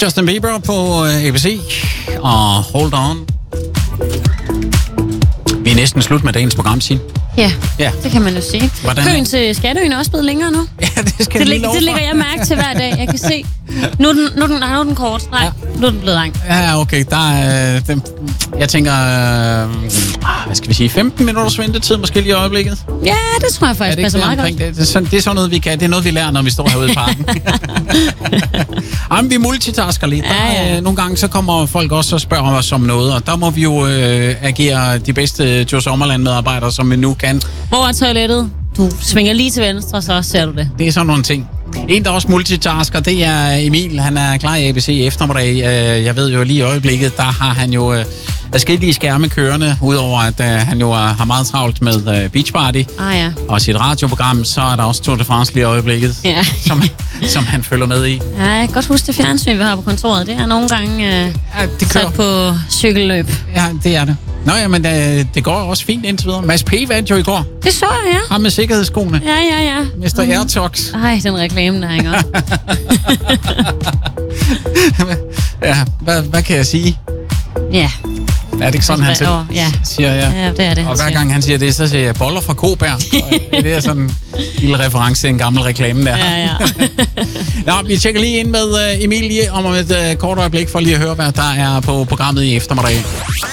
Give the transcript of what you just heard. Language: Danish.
Justin Bieber på ABC og Hold On. Vi er næsten slut med dagens program, Signe. Ja, det kan man jo sige. Køen til Skatteøen er også blevet længere nu. Ja, det skal jeg lige love for. Det lægger jeg mærke til hver dag. Jeg kan se. Nu er den kort. Nej, nu er den blevet lang. Ja, okay. Jeg tænker, hvad skal vi sige, 15 minutters ventetid måske lige i øjeblikket? Ja, det tror jeg faktisk passer meget godt. Det er sådan noget, vi kan. Det er noget, vi lærer, når vi står herude i parken. Jamen, vi multitasker lidt. Ja. Nogle gange så kommer folk også og spørger os om noget, og der må vi jo agere de bedste Joe Sommerland-medarbejdere, som vi nu kan. Hvor er toilettet? Du svinger lige til venstre, så ser du det. Det er sådan nogle ting. En, der også multitasker, det er Emil. Han er klar i ABC i eftermiddag. Jeg ved jo lige i øjeblikket, der har han jo forskellige skærme kørende. Udover at han jo har meget travlt med Beach Party og sit radioprogram, så er der også Tour de France lige i øjeblikket, som han følger med i. Ja, jeg kan godt huske det fjernsyn, vi har på kontoret. Det er nogle gange sat på cykelløb. Ja, det er det. Nå ja, men det går også fint indtil videre. Mads P. vandt jo i går. Det så jeg, ja. Ham med sikkerhedsskoene. Ja. Mr. Airtox. Ej, den reklame, der hænger op. Ja, hvad kan jeg sige? Ja. Er det ikke sådan, han siger? Ja, det er det. Og hver gang han siger det, så siger jeg boller fra Kobær. Det er sådan en lille reference til en gammel reklame der. Ja. Nå, vi tjekker lige ind med Emilie om et kort øjeblik for lige at høre, hvad der er på programmet i eftermiddag.